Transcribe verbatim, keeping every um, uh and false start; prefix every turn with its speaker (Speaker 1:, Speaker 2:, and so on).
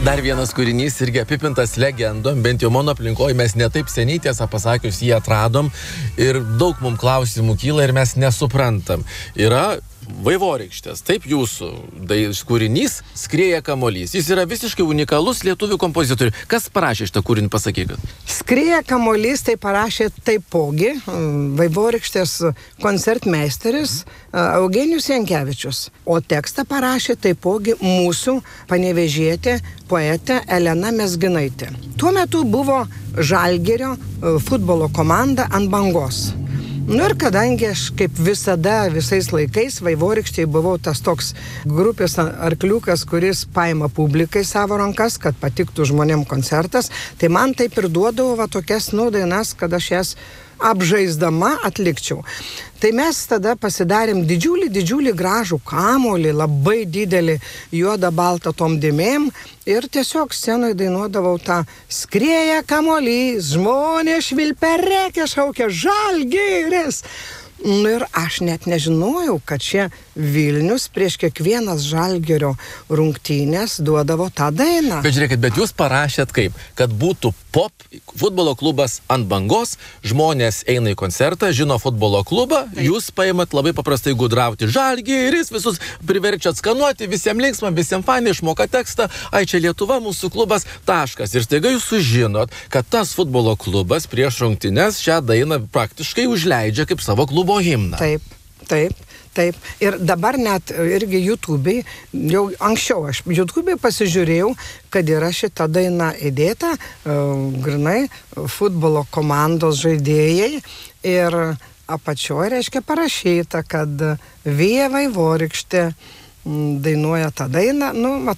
Speaker 1: Dar vienas kūrinys irgi apipintas legendom, bent jau mano aplinkoje mes netaip seniai, tiesą pasakius, jį atradom ir daug mums klausimų kyla ir mes nesuprantam. Yra Vaivorykštės, taip jūsų kūrinys Skrieja kamuolys. Jis yra visiškai unikalus lietuvių kompozitorių. Kas parašė šitą kūrinį, pasakykit?
Speaker 2: Skrieja kamuolys tai parašė taipogi Vaivorykštės koncertmeisteris Eugenijus Jankevičius. O tekstą parašė taipogi mūsų panevėžietė poetė Elena Mezginaitė. Tuo metu buvo Žalgirio futbolo komanda Ant bangos. Nu ir kadangi aš kaip visada, visais laikais Vaivorykštėje buvau tas toks grupės arkliukas, kuris paima publikai savo rankas, kad patiktų žmonėm koncertas, tai man taip ir duodavo va tokias nu dainas, kad aš jas apžaisdama atlikčiau. Tai mes tada pasidarėm didžiulį, didžiulį gražų kamuolį, labai didelį juodą baltą tom dėmėm ir tiesiog scenoje dainuodavau tą Skrieja kamuolys, žmonės švilpia rėkia, šaukia Žalgiris. Nu ir aš net nežinojau, kad čia Vilnius prieš kiekvienas Žalgirio rungtynės duodavo tą dainą.
Speaker 1: Bet žiūrėkit, bet jūs parašėt kaip, kad būtų pop, futbolo klubas Ant bangos, žmonės eina į koncertą, žino futbolo klubą, taip. Jūs paimat labai paprastai gudrauti Žalgiris, visus priverčiat skanuoti, visiems linksma, visiems fainai, išmoka tekstą, ai čia Lietuva, mūsų klubas, taškas. Ir staiga jūs sužinot, kad tas futbolo klubas prieš rungtynes šią dainą praktiškai užleidžia kaip savo klubo himną.
Speaker 2: Taip, taip, taip. Ir dabar net irgi YouTube'ai, jau anksčiau aš YouTube'ai pasižiūrėjau, kad yra šita daina įdėta, uh, grinai futbolo komandos žaidėjai ir apačioje reiškia parašyta, kad Vija Vaivorykštė dainuoja tą dainą, nu,